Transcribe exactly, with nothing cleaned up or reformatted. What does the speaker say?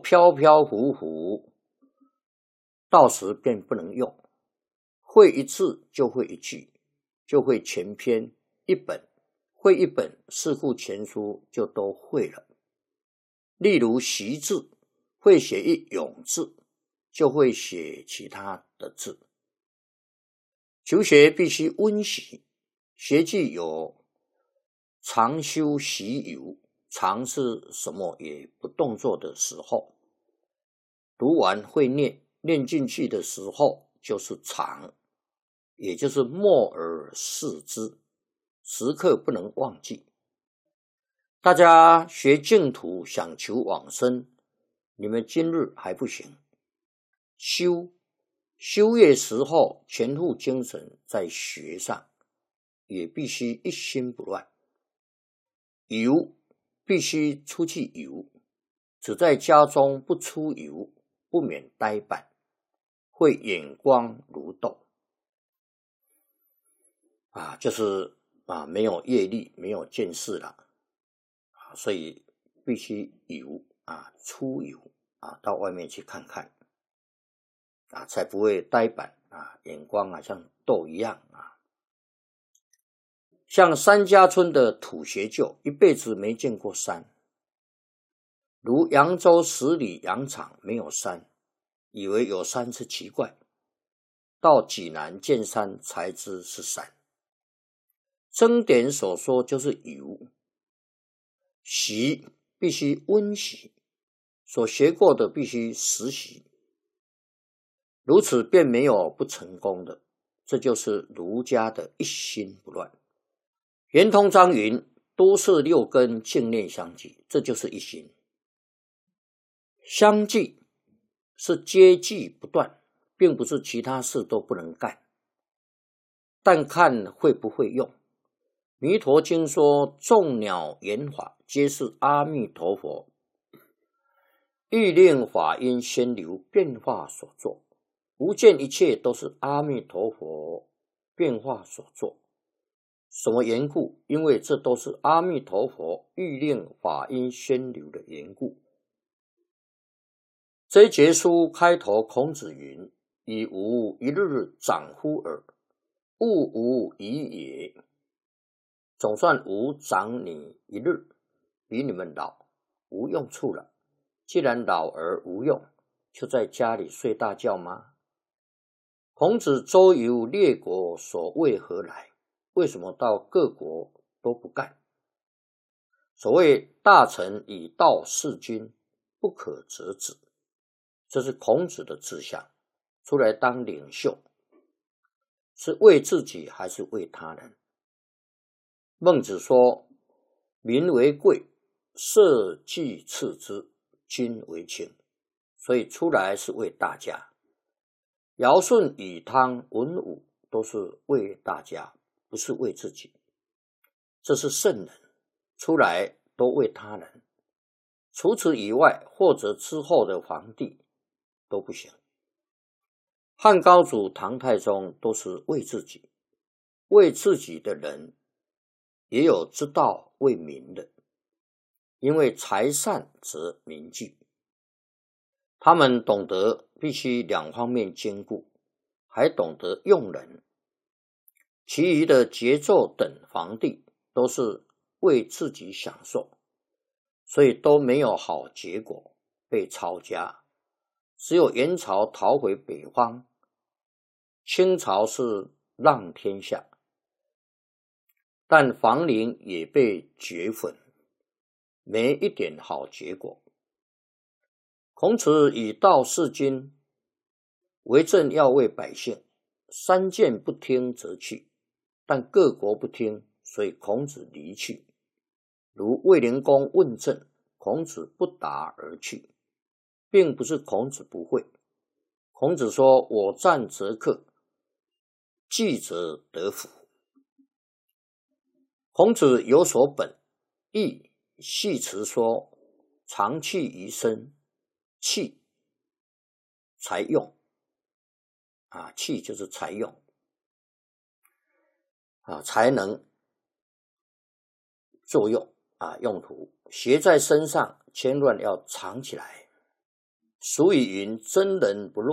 飘飘浮浮，到时便不能用。会一字就会一句，就会全篇一本，会一本四库全书就都会了。例如习字，会写一永字，就会写其他的字。求学必须温习，学具有常修习有，常是什么也不动作的时候，读完会念，念进去的时候就是常，也就是默而视之，时刻不能忘记。大家学净土想求往生，你们今日还不行，修修业时候全副精神在学上，也必须一心不乱。游必须出去游，只在家中不出游，不免呆板，会眼光如豆啊，就是啊没有业力，没有见识了啊，所以必须游啊，出游啊，到外面去看看啊，才不会呆板啊，眼光啊像豆一样啊。像山家村的土学究，一辈子没见过山，如扬州十里洋场没有山，以为有山是奇怪，到济南见山才知是山。经典所说就是游，习必须温习，所学过的必须实习，如此便没有不成功的，这就是儒家的一心不乱。圆通章云，都是六根净念相继，这就是一心。相继是接继不断，并不是其他事都不能干，但看会不会用。弥陀经说，众鸟言法皆是阿弥陀佛欲令法音宣流变化所作，无见一切都是阿弥陀佛变化所作。什么缘故？因为这都是阿弥陀佛欲令法音宣流的缘故。这一节书开头，孔子云：以吾一日长乎尔，勿吾已也。总算吾长你一日，比你们老，无用处了。既然老而无用，就在家里睡大觉吗？孔子周游列国，所为何来？为什么到各国都不干？所谓大臣以道事君，不可折止，这是孔子的志向。出来当领袖，是为自己还是为他人？孟子说，民为贵，社稷次之，君为轻，所以出来是为大家。尧舜禹汤文武都是为大家，不是为自己，这是圣人，出来都为他人。除此以外，或者之后的皇帝都不行。汉高祖、唐太宗都是为自己，为自己的人也有知道为民的，因为财散则民聚，他们懂得必须两方面兼顾，还懂得用人。其余的桀纣等皇帝都是为自己享受，所以都没有好结果，被抄家。只有元朝逃回北方，清朝是让天下，但房陵也被掘粉，没一点好结果。孔子以道事君，为政要为百姓，三谏不听则去，但各国不听，所以孔子离去。如卫灵公问政，孔子不答而去，并不是孔子不会。孔子说，我战则克，计则得福。孔子有所本，亦系辞说，常气于身，气才用啊，气就是才用啊，才能作用啊，用途。学在身上，千万要藏起来。 俗语云：真人不露